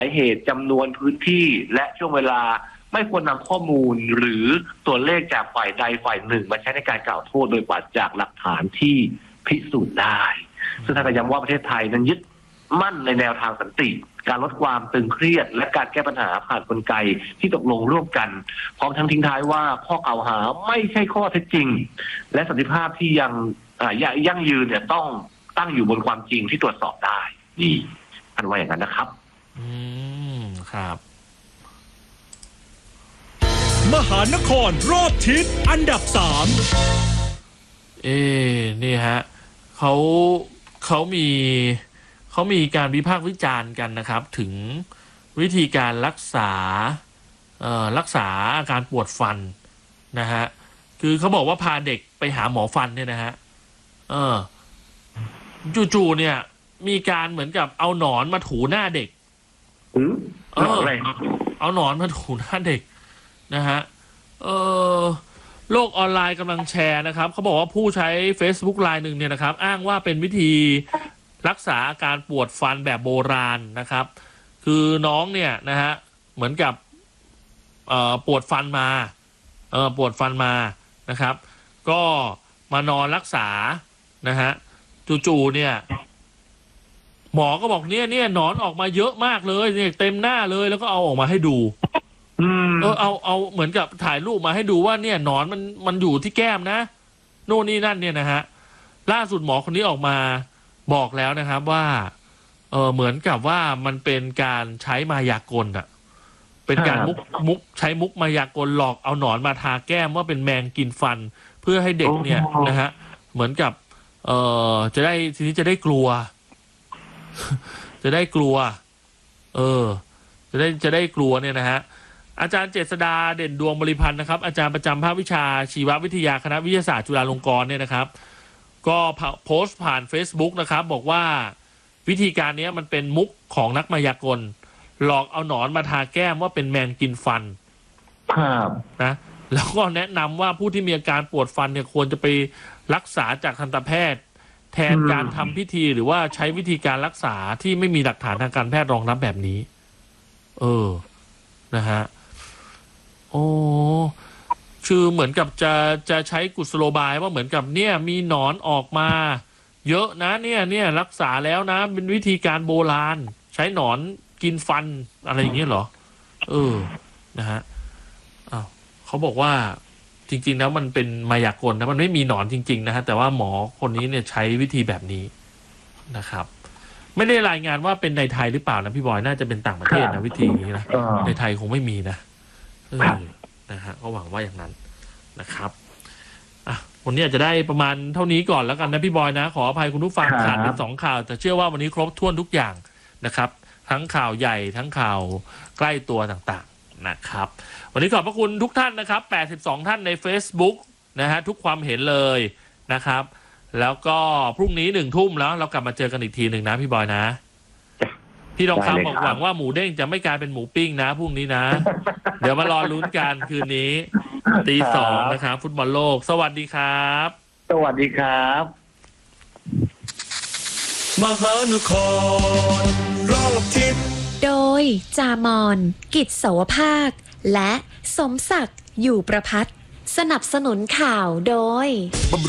เหตุจำนวนพื้นที่และช่วงเวลาไม่ควรนำข้อมูลหรือตัวเลขจากฝ่ายใดฝ่ายหนึ่งมาใช้ในการกล่าวโทษโดยปราศจากหลักฐานที่พิสูจน์ได้ซึ่งท่านก็ย้ำว่าประเทศไทยนั้นยึดมั่นในแนวทางสันติการลดความตึงเครียดและการแก้ปัญหาผ่านกลไกที่ตกลงร่วมกันพร้อมทั้งทิ้งท้ายว่าข้อกล่าวหาไม่ใช่ข้อเท็จจริงและสันติภาพที่ยังยั่งยืนเนี่ยต้องตั้งอยู่บนความจริงที่ตรวจสอบได้นี่อันว่าอย่างนั้นนะครับครับมหานครรอบทิศอันดับ3 นี่ฮะเขามีการวิพากษ์วิจารณ์กันนะครับถึงวิธีการรักษาอาการปวดฟันนะฮะคือเขาบอกว่าพาเด็กไปหาหมอฟันเนี่ยนะฮะจู่ๆเนี่ยมีการเหมือนกับเอาหนอนมาถูหน้าเด็กเอาหนอนมาถูหน้าเด็กนะฮะโลกออนไลน์กำลังแชร์นะครับเขาบอกว่าผู้ใช้ Facebook รายหนึ่งเนี่ยนะครับอ้างว่าเป็นวิธีรักษาอาการปวดฟันแบบโบราณนะครับคือน้องเนี่ยนะฮะเหมือนกับปวดฟันมานะครับก็มานอนรักษานะฮะจู่ๆเนี่ยหมอก็บอกเนี่ยหนอนออกมาเยอะมากเลยเนี่ยเต็มหน้าเลยแล้วก็เอาออกมาให้ดูเอาเหมือนกับถ่ายรูปมาให้ดูว่าเนี่ยหนอนมันอยู่ที่แก้มนะโน่นนี่นั่นเนี่ยนะฮะล่าสุดหมอคนนี้ออกมาบอกแล้วนะครับว่าเหมือนกับว่ามันเป็นการใช้มายากลอ่ะเป็นการใช้มุกมายากลหลอกเอาหนอนมาทาแก้มว่าเป็นแมงกินฟันเพื่อให้เด็กเนี่ยนะฮะเหมือนกับจะได้ทีนี้จะได้กลัวจะได้กลัวจะได้กลัวเนี่ยนะฮะอาจารย์เจษฎาเด่นดวงบริพันธ์นะครับอาจารย์ประจำภาควิชาชีววิทยาคณะวิทยาศาสตร์จุฬาลงกรณ์เนี่ยนะครับก็โพสต์ผ่าน Facebook นะครับบอกว่าวิธีการนี้มันเป็นมุกของนักมายากลหลอกเอาหนอนมาทาแก้มว่าเป็นแมงกินฟันครับนะแล้วก็แนะนำว่าผู้ที่มีอาการปวดฟันเนี่ยควรจะไปรักษาจากทันตแพทย์แทนการทำพิธีหรือว่าใช้วิธีการรักษาที่ไม่มีหลักฐานทางการแพทย์รองรับแบบนี้นะฮะคือเหมือนกับจะใช้กุศโลบายว่าเหมือนกับเนี่ยมีหนอนออกมาเยอะนะเนี่ยรักษาแล้วนะเป็นวิธีการโบราณใช้หนอนกินฟันอะไรอย่างเงี้ยเหรอนะฮะเขาบอกว่าจริงๆแล้วมันเป็นมายากลนะมันไม่มีหนอนจริงๆนะฮะแต่ว่าหมอคนนี้เนี่ยใช้วิธีแบบนี้นะครับไม่ได้รายงานว่าเป็นในไทยหรือเปล่านะพี่บอยน่าจะเป็นต่างประเทศนะวิธีนี้นะในไทยคงไม่มีนะนะฮะก็หวังว่าอย่างนั้นนะครับวันนี้อาจจะได้ประมาณเท่านี้ก่อนแล้วกันนะพี่บอยนะขออภัยคุณผู้ฟังขาดเป็น2ข่าวแต่เชื่อว่าวันนี้ครบถ้วนทุกอย่างนะครับทั้งข่าวใหญ่ทั้งข่าวใกล้ตัวต่างๆนะครับวันนี้ขอบพระคุณทุกท่านนะครับ82ท่านใน Facebook นะฮะทุกความเห็นเลยนะครับแล้วก็พรุ่งนี้1 ทุ่มแล้วเรากลับมาเจอกันอีกทีหนึ่งนะพี่บอยนะพี่ทองคำบอกหวังว่าหมูเด้งจะไม่กลายเป็นหมูปิ้งนะพรุ่งนี้นะเดี๋ยวมารอลุ้นกันคืนนี้ตี 2นะครับฟุตบอลโลกสวัสดีครับสวัสดีครับมหานครรอบทิศโดยจามอนกิจเสาวภาคและสมศักดิ์อยู่ประภัตสนับสนุนข่าวโดย